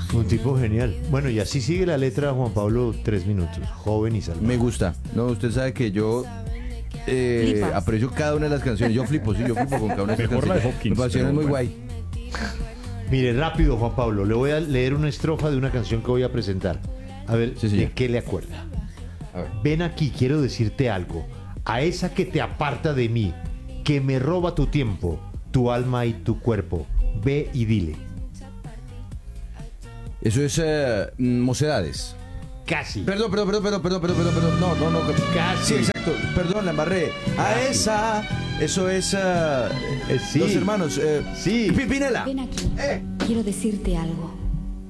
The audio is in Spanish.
Un tipo genial. Bueno, y así sigue la letra Juan Pablo, 3 minutos. Joven y salvaje. Me gusta. No, usted sabe que yo aprecio cada una de las canciones. Yo flipo con cada una de las Mejor la de canciones. Hopkins, Me apasiona, pero es muy bueno. guay. Mire, rápido, Juan Pablo. Le voy a leer una estrofa de una canción que voy a presentar. A ver, Sí, señor. ¿de qué le acuerda? A ver. Ven aquí, quiero decirte algo. A esa que te aparta de mí, que me roba tu tiempo, tu alma y tu cuerpo. Ve y dile. Eso es Mocedades. Casi. Perdón. No. Casi. Sí, exacto. Perdón, la embarré. A Casi. esa. Eso es. Sí. Los hermanos. Sí. Pinela. Ven aquí. Quiero decirte algo.